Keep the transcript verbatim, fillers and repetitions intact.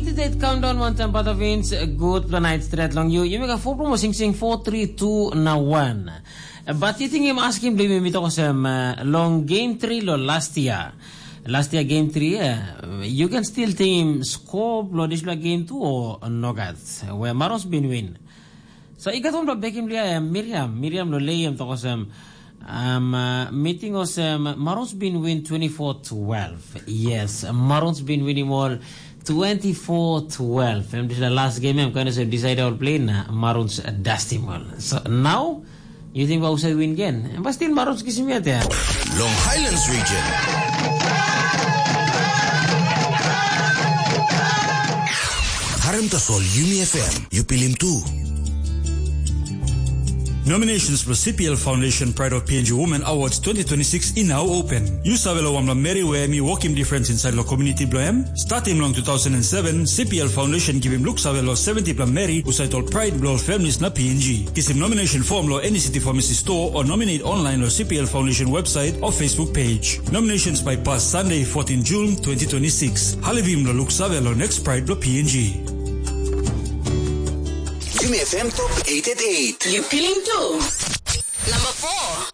eighty-eight countdown one time para Vince good night straight long you you make a four promo sing sing four three two na one but you think him asking blame me to some uh, long game three lo last year last year game three uh, you can still team score lo this game two or no guys where Maros been win so igatom lo bekim liya Miriam Miriam lo layem to some Um, uh, meeting us, um, Maroon's been win twenty-four twelve. Yes, Maroon's been winning all twenty-four twelve. And this is the last game I'm going to say decide our play na Maroon's dusty all. So now, you think we'll say win again? But still Maroon's kissing me at there. Long Highlands region. Harem Tasol Yumi F M. You pilim too. Nominations for C P L Foundation Pride of P N G Women Awards twenty twenty-six is now open. You sabe lo wamla Mary Wemi walk him difference inside lo community bloem. Starting long two thousand seven, C P L Foundation give him look sabe lo seventy plan Mary usai tol Pride blow families na P N G. Kiss him nomination form lo any city pharmacy store or nominate online lo C P L Foundation website or Facebook page. Nominations by pass Sunday fourteenth June twenty twenty-six. Halivim lo look sabe lo next Pride lo P N G. Yumi F M Top eight eighty-eight. You feeling too? Number four.